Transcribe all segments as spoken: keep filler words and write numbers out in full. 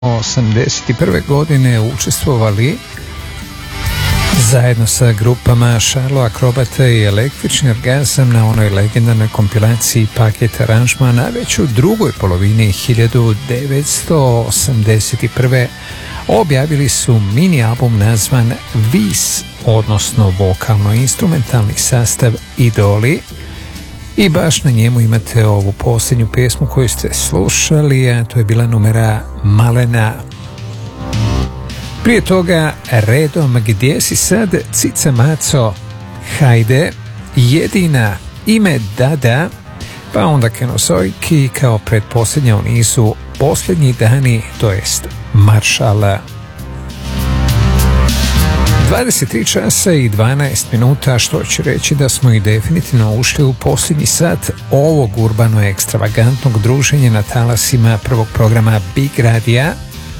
osamdeset prve godine učestvovali zajedno sa grupama Charlo Akrobata i Električni orgazam na onoj legendarnoj kompilaciji Paket aranžmana, već u drugoj polovini hiljadu devetsto osamdeset prve objavili su mini album nazvan Vis, odnosno vokalno-instrumentalni sastav Idoli, i baš na njemu imate ovu posljednju pjesmu koju ste slušali, a to je bila numera Malena. Prije toga redom Gdje si sad, Cica Maco, Hajde, Jedina, Ime Dada, pa onda Kenozoiki kao pretposljednja u nizu Posljednji dani, to jest Maršala. dvadeset tri časa i dvanaest minuta, što će reći da smo i definitivno ušli u posljednji sat ovog urbano ekstravagantnog druženja na talasima prvog programa Big Radija.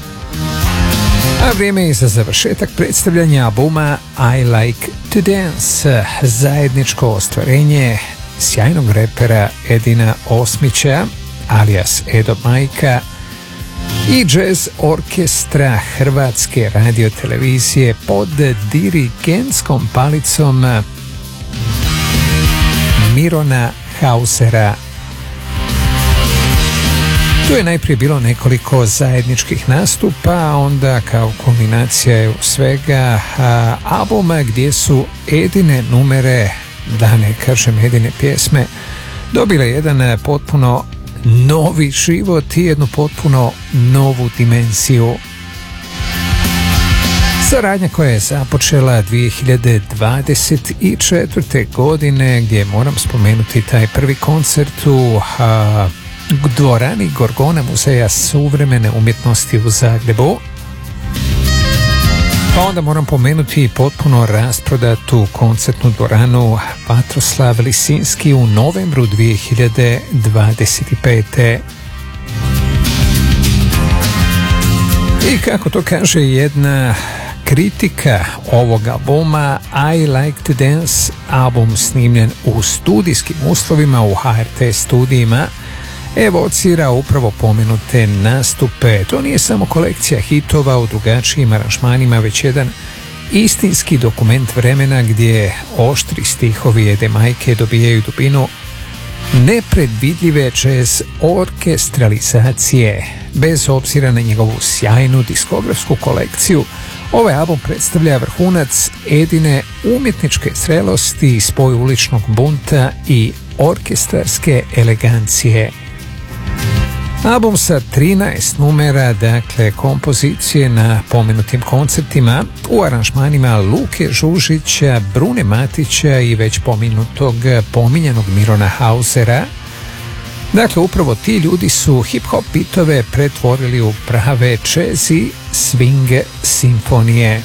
A vrijeme je za završetak predstavljanja albuma I Like to Dance, zajedničko ostvarenje sjajnog repera Edina Osmića, alias Edo Majka, i jazz orkestra Hrvatske radiotelevizije pod dirigentskom palicom Mirona Hausera. Tu je najprije bilo nekoliko zajedničkih nastupa, a onda kao kulminacija svega a, albuma gdje su Edine numere, da ne kažem Edine pjesme, dobile jedan potpuno novi život i jednu potpuno novu dimenziju. Saradnja koja je započela dvije hiljade dvadeset četvrte. godine, gdje moram spomenuti taj prvi koncert u a, dvorani Gorgona Muzeja suvremene umjetnosti u Zagrebu. Pa onda moram pomenuti potpuno rasprodatu koncertnu dvoranu Vatroslav Lisinski u novembru dvije hiljade dvadeset pete. I kako to kaže jedna kritika ovog albuma, I Like to Dance, album snimljen u studijskim uslovima u H R T studijima, evocira upravo pomenute nastupe. To nije samo kolekcija hitova u drugačijim aranžmanima, već jedan istinski dokument vremena gdje oštri stihovi Ede Majke dobijaju dubinu nepredvidljive jazz orkestralizacije. Bez obzira na njegovu sjajnu diskografsku kolekciju, ovaj album predstavlja vrhunac Edine umjetničke zrelosti, spoj uličnog bunta i orkestarske elegancije. Album sa trinaest numera, dakle kompozicije na pomenutim koncertima u aranžmanima Luke Žužića, Brune Matića i već pomenutog pominjanog Mirona Hausera. Dakle, upravo ti ljudi su hip-hop bitove pretvorili u prave jazzy swing simfonije.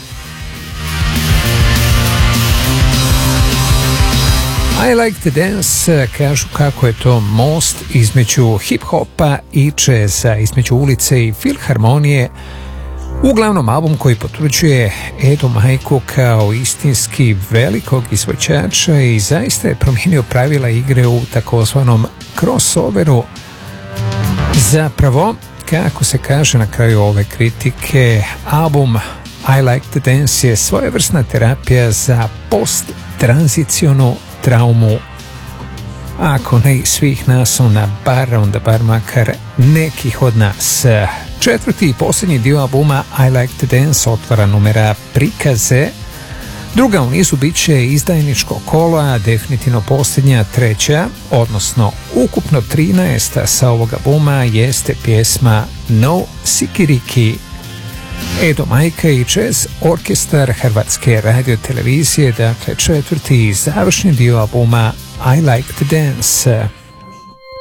I Like to Dance kažu kako je to most između hip-hopa i jazza, između ulice i filharmonije. Uglavnom album koji potvrđuje Edu Majku kao istinski velikog izvođača i zaista je promijenio pravila igre u takozvanom crossoveru. Zapravo, kako se kaže na kraju ove kritike, album I Like to Dance je svojevrsna terapija za post-tranzicionu traumu. Ako ne svih nas, onda bar, onda bar makar nekih od nas. Četvrti i posljednji dio albuma I Like to Dance otvara numera Prikaze. Druga u nizu bit će Izdajničko kolo, a definitivno posljednja, treća, odnosno ukupno trinaesta sa ovog albuma jeste pjesma No Sikiriki. Edo Majka i jazz orkestar Hrvatske radiotelevizije, dakle četvrti i završni dio albuma I Like to Dance.